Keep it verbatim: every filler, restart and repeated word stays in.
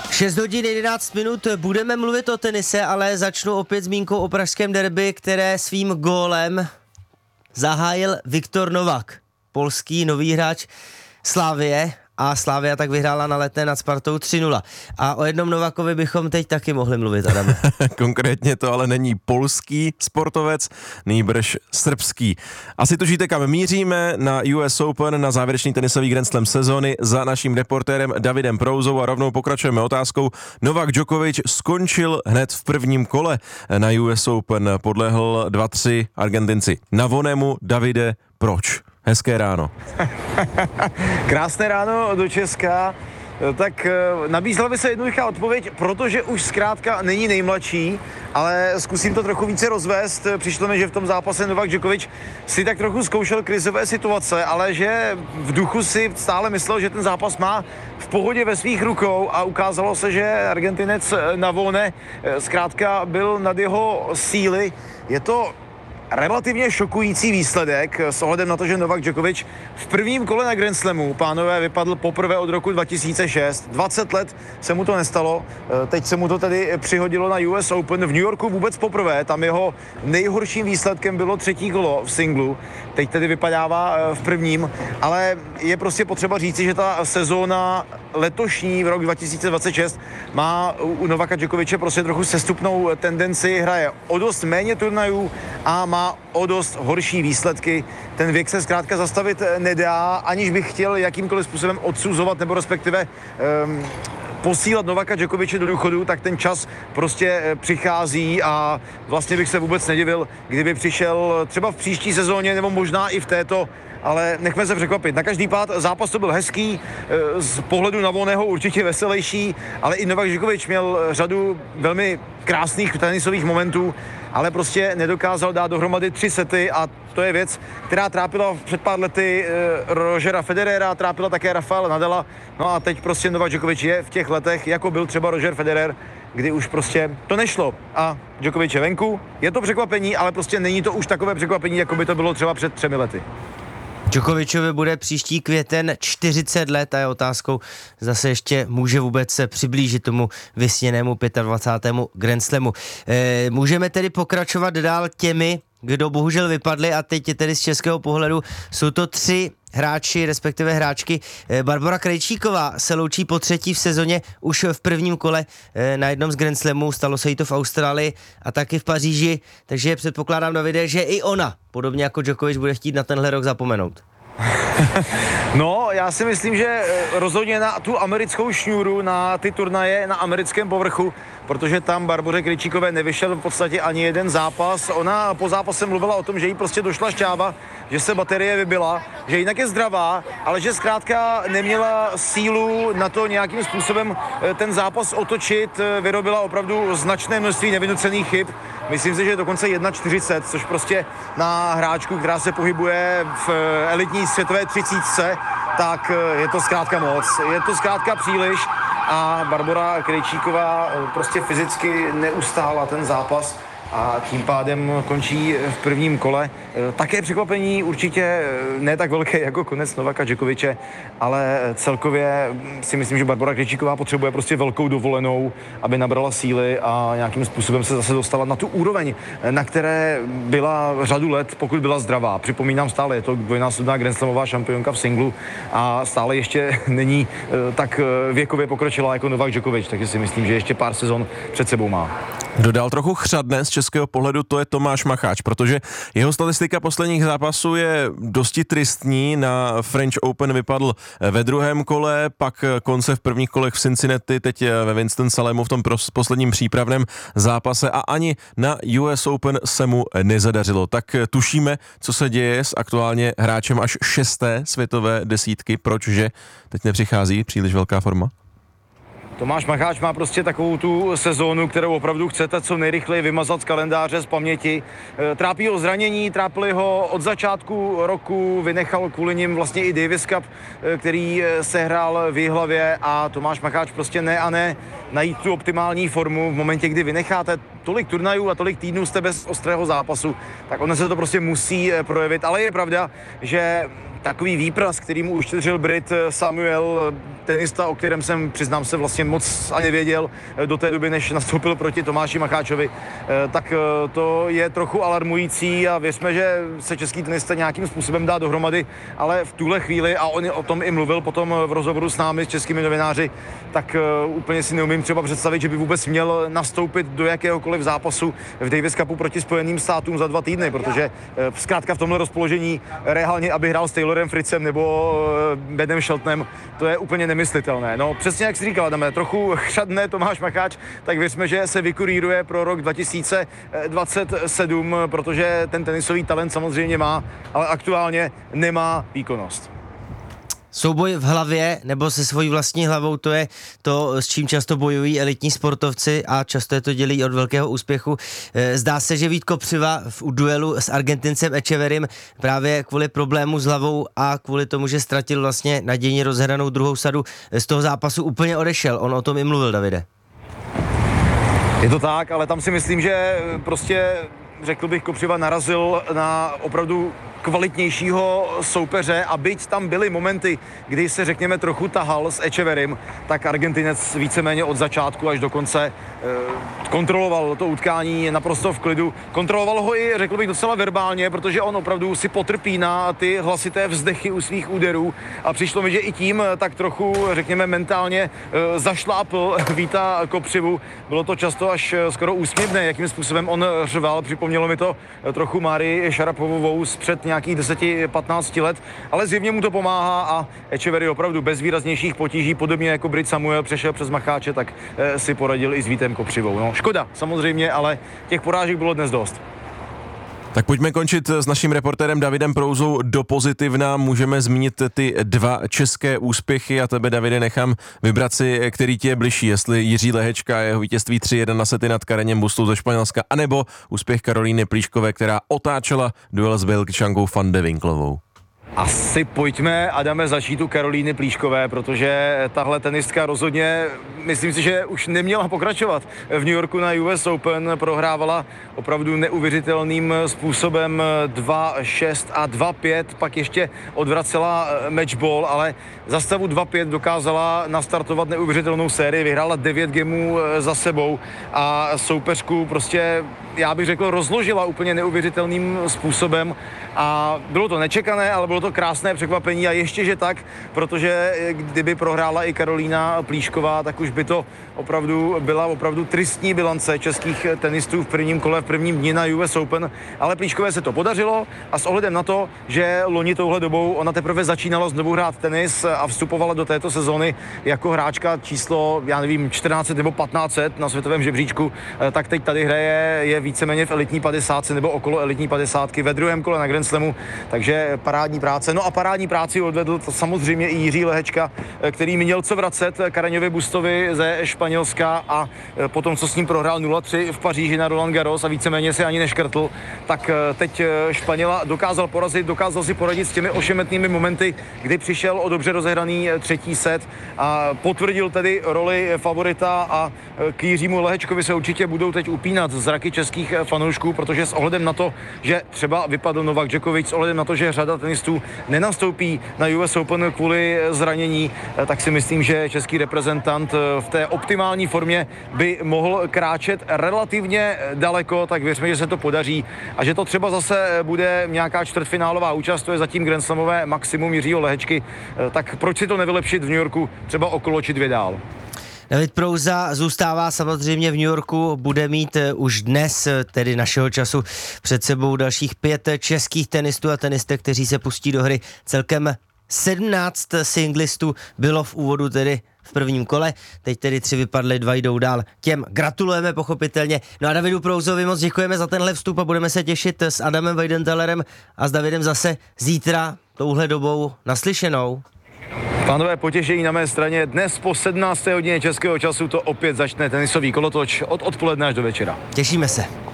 šest hodin jedenáct minut, budeme mluvit o tenise, ale začnu opět zmínkou o pražském derby, které svým gólem zahájil Viktor Novak, polský nový hráč Slavie, a Slavia tak vyhrála na Letné nad Spartou tři nula. A o jednom Novakovi bychom teď taky mohli mluvit, Adame. Konkrétně to ale není polský sportovec, nýbrž srbský. Asi tušíte, kam míříme, na U S Open, na závěrečný tenisový Grand Slam sezóny za naším reportérem Davidem Prouzou a rovnou pokračujeme otázkou. Novak Djokovic skončil hned v prvním kole na U S Open, podlehl dva tři Argentinci. Navonemu, Davide, proč? Hezké ráno. Krásné ráno do Česka. Tak nabízela by se jednoduchá odpověď, protože už zkrátka není nejmladší, ale zkusím to trochu více rozvést. Přišlo mi, že v tom zápase Novak Djokovic si tak trochu zkoušel krizové situace, ale že v duchu si stále myslel, že ten zápas má v pohodě ve svých rukou a ukázalo se, že Argentinec Navone zkrátka byl nad jeho síly. Je to relativně šokující výsledek s ohledem na to, že Novak Djokovic v prvním kole na Grand Slamu, pánové, vypadl poprvé od roku dva tisíce šest. dvacet let se mu to nestalo, teď se mu to tedy přihodilo na U S Open v New Yorku vůbec poprvé. Tam jeho nejhorším výsledkem bylo třetí kolo v singlu, teď tedy vypadává v prvním, ale je prostě potřeba říci, že ta sezóna letošní v rok dva tisíce dvacet šest má u Novaka Djokoviče prostě trochu sestupnou tendenci, hraje o dost méně turnajů a má o dost horší výsledky. Ten věk se zkrátka zastavit nedá, aniž bych chtěl jakýmkoliv způsobem odsuzovat nebo respektive um, posílat Novaka Djokoviče do důchodu, tak ten čas prostě přichází a vlastně bych se vůbec nedivil, kdyby přišel třeba v příští sezóně nebo možná i v této, ale nechme se překvapit. Na každý pád zápas to byl hezký, z pohledu Navoneho určitě veselější, ale i Novak Djokovic měl řadu velmi krásných tenisových momentů, ale prostě nedokázal dát dohromady tři sety a to je věc, která trápila před pár lety Rogera Federera, trápila také Rafaela Nadala, no a teď prostě Novak Djokovic je v těch letech, jako byl třeba Roger Federer, kdy už prostě to nešlo a Djokovic je venku. Je to překvapení, ale prostě není to už takové překvapení, jako by to bylo třeba před třemi lety. Djokovičovi bude příští květen čtyřicet let a je otázkou, zase ještě může vůbec se přiblížit tomu vysněnému dvacátému pátém Grand Slamu. E, můžeme tedy pokračovat dál těmi, kdo bohužel vypadli a teď tedy z českého pohledu jsou to tři hráči, respektive hráčky. Barbora Krejčíková se loučí po třetí v sezóně už v prvním kole na jednom z Grand Slamů, stalo se jí to v Austrálii a taky v Paříži, takže předpokládám, Davide, že i ona, podobně jako Djokovic, bude chtít na tenhle rok zapomenout. No, já si myslím, že rozhodně na tu americkou šňůru, na ty turnaje na americkém povrchu, protože tam Barboře Krejčíkové nevyšel v podstatě ani jeden zápas. Ona po zápase mluvila o tom, že jí prostě došla šťáva, že se baterie vybila, že jinak je zdravá, ale že zkrátka neměla sílu na to nějakým způsobem ten zápas otočit, vyrobila opravdu značné množství nevynucených chyb. Myslím si, že je dokonce jedna čtyřicet, což prostě na hráčku, která se pohybuje v elitní světové třicítce, tak je to zkrátka moc. Je to zkrátka příliš a Barbora Krejčíková prostě fyzicky neustála ten zápas a tím pádem končí v prvním kole. Také překvapení určitě ne tak velké jako konec Novaka Djokoviče, ale celkově si myslím, že Barbora Krejčíková potřebuje prostě velkou dovolenou, aby nabrala síly a nějakým způsobem se zase dostala na tu úroveň, na které byla řadu let, pokud byla zdravá. Připomínám, stále je to dvojnásobná Grand Slamová šampionka v singlu a stále ještě není tak věkově pokročilá jako Novak Djokovic, takže si myslím, že ještě pár sezon před sebou má. Dodal trochu chřadne z českého pohledu, to je Tomáš Macháč, protože jeho statistika posledních zápasů je dosti tristní. Na French Open vypadl ve druhém kole, pak konce v prvních kolech v Cincinnati, teď ve Winston-Salemu v tom posledním přípravném zápase a ani na U S Open se mu nezadařilo. Tak tušíme, co se děje s aktuálně hráčem až šesté světové desítky, pročže teď nepřichází příliš velká forma? Tomáš Macháč má prostě takovou tu sezónu, kterou opravdu chcete co nejrychleji vymazat z kalendáře, z paměti. Trápí ho zranění, trápili ho od začátku roku, vynechal kvůli nim vlastně i Davis Cup, který sehrál v Jihlavě a Tomáš Macháč prostě ne a ne najít tu optimální formu v momentě, kdy vynecháte tolik turnajů a tolik týdnů jste bez ostrého zápasu, tak ono se to prostě musí projevit, ale je pravda, že takový výpras, který mu uštědřil Brit Samuel, tenista, o kterém jsem, přiznám se, vlastně moc ani nevěděl do té doby, než nastoupil proti Tomáši Macháčovi, tak to je trochu alarmující a věřme, že se český tenista nějakým způsobem dá dohromady, ale v tuhle chvíli, a on o tom i mluvil potom v rozhovoru s námi, s českými novináři, tak úplně si neumím třeba představit, že by vůbec měl nastoupit do jakéhokoliv zápasu v Davis Cupu proti Spojeným státům za dva týdny, protože zkrátka v tomhle rozpoložení reálně, aby hrál s Taylorem Fritzem nebo Benem Sheltonem, to je úplně nemyslitelné. No přesně jak jsi říkal, Adame, trochu chřadne Tomáš Macháč, tak věřme, že se vykuríruje pro rok dva tisíce dvacet sedm, protože ten tenisový talent samozřejmě má, ale aktuálně nemá výkonnost. Souboj v hlavě nebo se svojí vlastní hlavou, to je to, s čím často bojují elitní sportovci a často je to dělí od velkého úspěchu. Zdá se, že Vít Kopřiva v duelu s Argentincem Echeverrym právě kvůli problému s hlavou a kvůli tomu, že ztratil vlastně nadějně rozhranou druhou sadu, z toho zápasu úplně odešel. On o tom i mluvil, Davide. Je to tak, ale tam si myslím, že prostě, řekl bych, Kopřiva narazil na opravdu kvalitnějšího soupeře a byť tam byly momenty, kdy se, řekněme, trochu tahal s Echeverrym, tak Argentinec víceméně od začátku až do konce eh, kontroloval to utkání naprosto v klidu. Kontroloval ho i, řekl bych, docela verbálně, protože on opravdu si potrpí na ty hlasité vzdechy u svých úderů a přišlo mi, že i tím tak trochu, řekněme, mentálně eh, zašlápl Víta Kopřivu. Bylo to často až skoro úsměvné, jakým způsobem on řval. Připomnělo mi to trochu Márii Šarapovovou z před nějakých deset patnáct let, ale zjevně mu to pomáhá a Echeverry opravdu bez výraznějších potíží, podobně jako Brit Samuel přešel přes Macháče, tak e, si poradil i s Vítem Kopřivou. No, škoda samozřejmě, ale těch porážek bylo dnes dost. Tak pojďme končit s naším reportérem Davidem Prouzou do pozitivna. Můžeme zmínit ty dva české úspěchy a tebe, Davide, nechám vybrat si, který ti je bližší, jestli Jiří Lehečka a jeho vítězství tři jedna na sety nad Karenem Bustou ze Španělska, anebo úspěch Karolíny Plíškové, která otáčela duel s Belgičankou Van de Winklovou. Asi pojďme, Adame, začít u Karolíny Plíškové, protože tahle tenistka rozhodně, myslím si, že už neměla pokračovat. V New Yorku na U S Open prohrávala opravdu neuvěřitelným způsobem dva šest a dva pět, pak ještě odvracela matchball, ale za stavu dva pět dokázala nastartovat neuvěřitelnou sérii, vyhrála devět gemů za sebou a soupeřku prostě, já bych řekl, rozložila úplně neuvěřitelným způsobem a bylo to nečekané, ale bylo to krásné překvapení a ještě, že tak, protože kdyby prohrála i Karolína Plíšková, tak už by to opravdu byla opravdu tristní bilance českých tenistů v prvním kole, v prvním dni na U S Open, ale Plíškové se to podařilo a s ohledem na to, že loni touhle dobou ona teprve začínala znovu hrát tenis a vstupovala do této sezóny jako hráčka číslo, já nevím, čtrnáct nebo patnáct set na světovém žebříčku, tak teď tady hraje, je víceméně v elitní padesátce nebo okolo elitní padesátky ve druhém kole na Grand Slamu, takže parádní práce. No a parádní práci odvedl to samozřejmě i Jiří Lehečka, který měl co vracet Kareňovi Bustovi ze Španělska a potom, co s ním prohrál nula tři v Paříži na Roland Garros a víceméně se ani neškrtl, tak teď Španěla dokázal porazit, dokázal si poradit s těmi ošemetnými momenty, kdy přišel o dobře rozehraný třetí set a potvrdil tedy roli favorita a k Jiřímu Lehečkovi se určitě budou teď upínat zraky českých fanoušků, protože s ohledem na to, že třeba vypadl Novak Djokovic, s ohledem na to, že řada tenistů nenastoupí na U S Open kvůli zranění, tak si myslím, že český reprezentant v té optimální formě by mohl kráčet relativně daleko, tak věřme, že se to podaří a že to třeba zase bude nějaká čtvrtfinálová účast, to je zatím Grand Slamové maximum Jiřího Lehečky, tak proč si to nevylepšit v New Yorku třeba okolo či dvě dál? David Prouza zůstává samozřejmě v New Yorku, bude mít už dnes, tedy našeho času, před sebou dalších pět českých tenistů a tenistek, kteří se pustí do hry. Celkem sedmnáct singlistů bylo v úvodu tedy v prvním kole, teď tedy tři vypadly, dva jdou dál. Těm gratulujeme pochopitelně. No a Davidu Prouzovi moc děkujeme za tenhle vstup a budeme se těšit s Adamem Weidentellerem a s Davidem zase zítra touhle dobou naslyšenou. Pánové, potěšení na mé straně. Dnes po sedmnácté hodině českého času to opět začne tenisový kolotoč od odpoledne až do večera. Těšíme se.